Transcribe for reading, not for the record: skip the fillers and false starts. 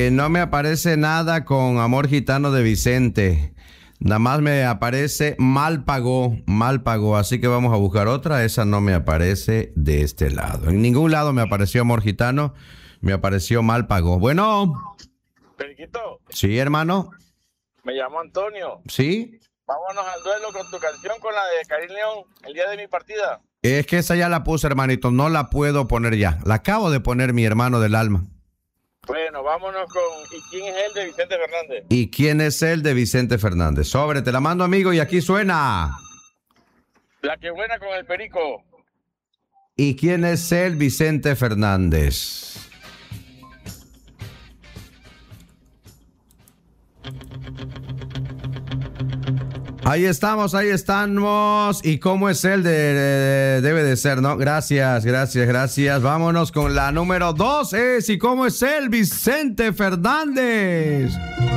No me aparece nada con Amor Gitano de Vicente. Nada más me aparece Mal Pagó. Así que vamos a buscar otra. Esa no me aparece de este lado. En ningún lado me apareció Amor Gitano. Me apareció Mal Pagó. Bueno. Periquito. Sí, hermano. Me llamo Antonio. Sí. Vámonos al duelo con tu canción, con la de Karim León, el día de mi partida. Es que esa ya la puse, hermanito. No la puedo poner ya. La acabo de poner, mi hermano del alma. Bueno, vámonos con ¿Y quién es él de Vicente Fernández? ¿Y quién es él de Vicente Fernández? Sobre, te la mando, amigo, y aquí suena. La que buena con el Perico. ¿Y quién es él, Vicente Fernández? Ahí estamos. ¿Y cómo es él? Debe de ser, ¿no? Gracias. Vámonos con la número 2. ¿Y cómo es él, Vicente Fernández?